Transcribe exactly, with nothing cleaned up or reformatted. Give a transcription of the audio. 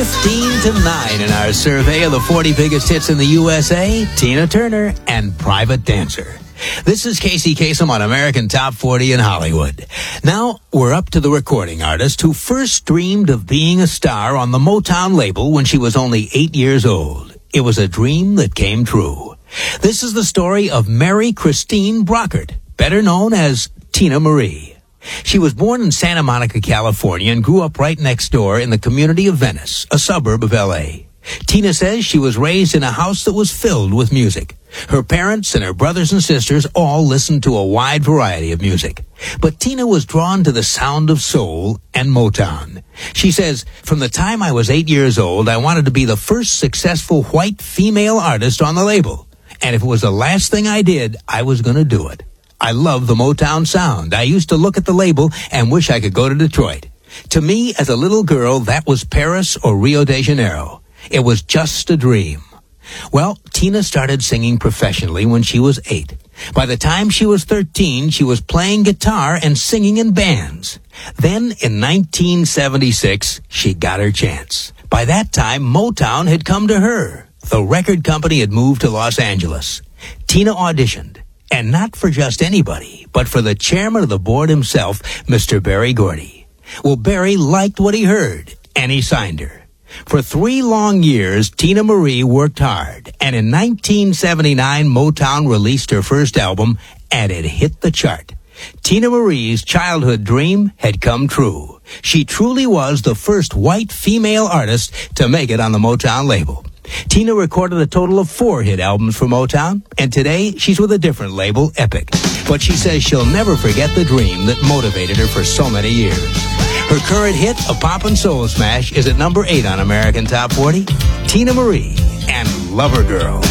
fifteen to nine in our survey of the forty biggest hits in the U S A, Tina Turner and Private Dancer. This is Casey Kasem on American Top forty in Hollywood. Now, we're up to the recording artist who first dreamed of being a star on the Motown label when she was only eight years old. It was a dream that came true. This is the story of Mary Christine Brockert, better known as Tina Marie. She was born in Santa Monica, California, and grew up right next door in the community of Venice, a suburb of L A. Tina says she was raised in a house that was filled with music. Her parents and her brothers and sisters all listened to a wide variety of music. But Tina was drawn to the sound of soul and Motown. She says, from the time I was eight years old, I wanted to be the first successful white female artist on the label. And if it was the last thing I did, I was going to do it. I love the Motown sound. I used to look at the label and wish I could go to Detroit. To me, as a little girl, that was Paris or Rio de Janeiro. It was just a dream. Well, Tina started singing professionally when she was eight. By the time she was thirteen, she was playing guitar and singing in bands. Then, in nineteen seventy-six, she got her chance. By that time, Motown had come to her. The record company had moved to Los Angeles. Tina auditioned. And not for just anybody, but for the chairman of the board himself, Mister Berry Gordy. Well, Berry liked what he heard, and he signed her. For three long years, Tina Marie worked hard, and in nineteen seventy-nine, Motown released her first album, and it hit the chart. Tina Marie's childhood dream had come true. She truly was the first white female artist to make it on the Motown label. Tina recorded a total of four hit albums for Motown, and today she's with a different label, Epic. But she says she'll never forget the dream that motivated her for so many years. Her current hit, a pop and soul smash, is at number eight on American Top forty, Tina Marie and Lover Girl.